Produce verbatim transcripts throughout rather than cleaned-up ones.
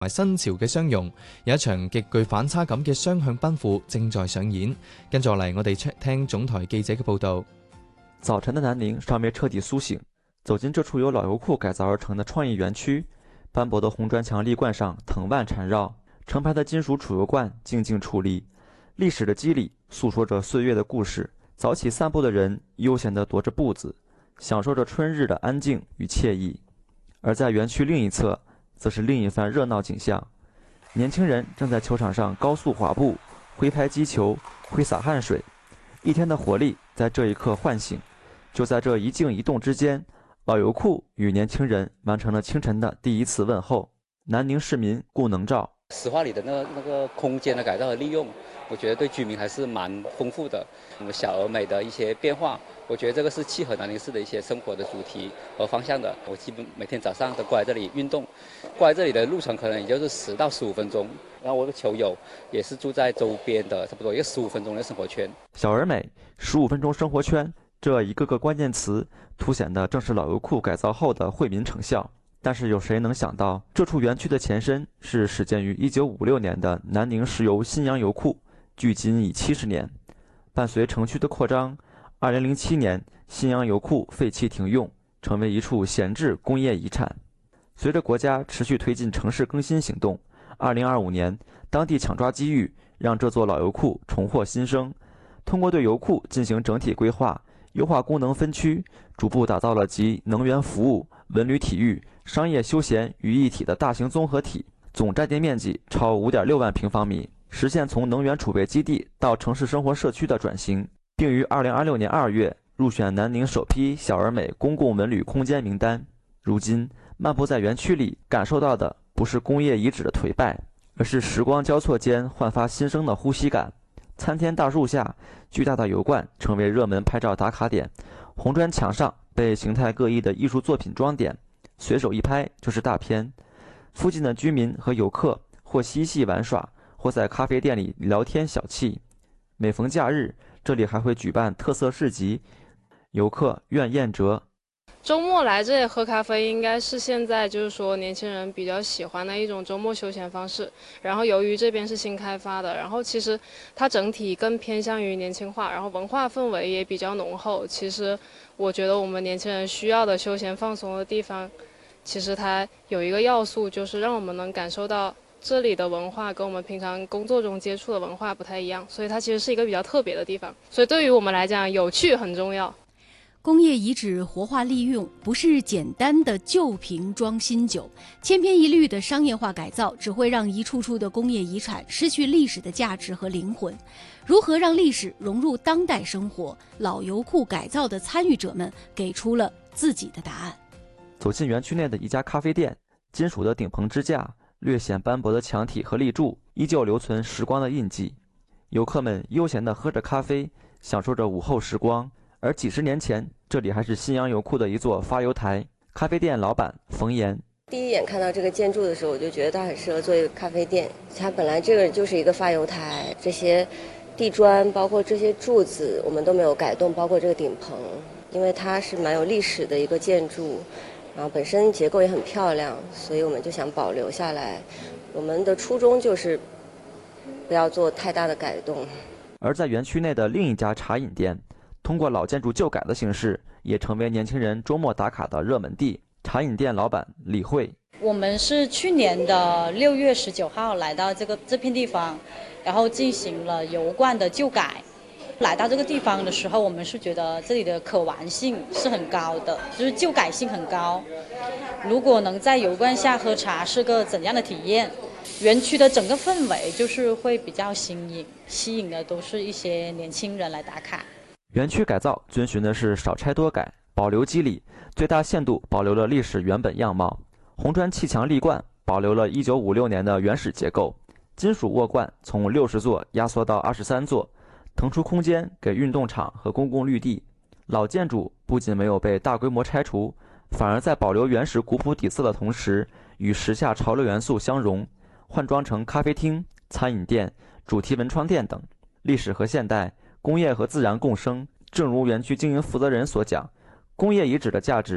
埋新潮嘅相融，有一場極具反差感嘅雙向奔赴正在上演。跟住嚟，我哋聽總台記者嘅報導。 早晨的南寧尚未徹底甦醒，走進這處由老油庫改造而成的創意園區，斑駁的紅磚牆立罐上藤蔓纏繞，成排的金屬儲油罐靜靜矗立，歷史的肌理訴說着歲月的故事。早起散步的人悠閒地踱着步子，享受着春日的安靜與愜意。而在園區另一側，則是另一番熱鬧景象，年輕人正在球場上高速滑步，揮拍擊球，揮灑汗水，一天的活力在這一刻喚醒。就在這一靜一動之間，老油庫與年輕人完成了清晨的第一次問候。南寧市民顧能照， 石化里的那個那個空間的改造和利用，我覺得對居民還是蠻豐富的。小而美的一些變化，我覺得這個是契合南寧市的一些生活的主題和方向的。我基本每天早上都過來這裡運動，過來這裡的路程可能也就是十到十五分鐘。然後我的球友也是住在周邊的，差不多一個十五分鐘的生活圈。 小而美，十五分鐘生活圈，這一個個關鍵詞凸顯的正是老油庫改造後的惠民成效。但是有誰能想到，這處園區的前身是始建於一九五六年的南寧石油新陽油庫，距今已七十年。伴隨城區的擴張，二零零七年新陽油庫廢棄停用，成為一處閒置工業遺產。隨着國家持續推進城市更新行動，二零二五年當地搶抓機遇，讓這座老油庫重獲新生。通過對油庫進行整體規劃，優化功能分區，逐步打造了集能源服務、文旅體育、商業休閒於一體的大型綜合體，總占地面積超 五點六萬平方米，實現從能源儲備基地到城市生活社區的轉型，並於二零二六年二月入選南寧首批小而美公共文旅空間名單。如今漫步在園區裡，感受到的不是工業遺址的頹敗，而是時光交錯間煥發新生的呼吸感。參天大樹下，巨大的油罐成為熱門拍照打卡點，紅磚牆上被形態各異的藝術作品裝點，隨手一拍就是大片。附近的居民和遊客或嬉戲玩耍，或在咖啡店裡聊天小憩。每逢假日，這裡還會舉辦特色市集，遊客願宴折。 周末來這裡喝咖啡，應該是現在就是說年輕人比較喜歡的一種周末休閒方式。然後由於這邊是新開發的，然後其實它整體更偏向於年輕化，然後文化氛圍也比較濃厚。其實我覺得我們年輕人需要的休閒放鬆的地方，其實它有一個要素，就是讓我們能感受到這裡的文化跟我們平常工作中接觸的文化不太一樣，所以它其實是一個比較特別的地方。所以對於我們來講，有趣很重要。 工業遺址活化利用不是簡單的舊瓶裝新酒，千篇一律的商業化改造只會讓一處處的工業遺產失去歷史的價值和靈魂。如何讓歷史融入當代生活？老油庫改造的參與者們給出了自己的答案。 走進園區內的一家咖啡店，金屬的頂棚支架，略顯斑駁的牆體和立柱，依舊留存時光的印記。遊客們悠閒地喝着咖啡，享受着午後時光。而幾十年前，這裡還是新陽油庫的一座發油台。咖啡店老闆馮岩， 第一眼看到這個建築的時候，我就覺得它很適合做一個咖啡店。它本來這個就是一個發油台，這些地磚包括這些柱子我們都沒有改動，包括這個頂棚，因為它是蠻有歷史的一個建築，然後本身結構也很漂亮，所以我們就想保留下來。我們的初衷就是不要做太大的改動。 而在園區內的另一家茶飲店，通過老建築舊改的形式，也成為年輕人周末打卡的熱門地。茶飲店老闆李慧， 我們是去年的六月十九號來到這個這片地方，然後進行了油罐的舊改。來到這個地方的時候，我們是覺得這裡的可玩性是很高的，就是舊改性很高。如果能在油罐下喝茶，是個怎樣的體驗？園區的整個氛圍就是會比較新穎，吸引的都是一些年輕人來打卡。 園區改造遵循的是少拆多改，保留肌理，最大限度保留了歷史原本樣貌。紅磚砌牆立罐保留了一九五六年的原始結構，金屬臥罐從六十座壓縮到二十三座，騰出空間給運動場和公共綠地。老建築不僅沒有被大規模拆除，反而在保留原始古樸底色的同時，與時下潮流元素相融，換裝成咖啡廳、餐飲店、主題文創店等。歷史和現代，工業和自然共生，正如園區經營負責人所講，工業遺址的價值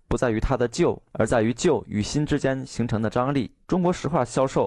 不在于它的旧，而在于旧与新之间形成的张力。中国石化销售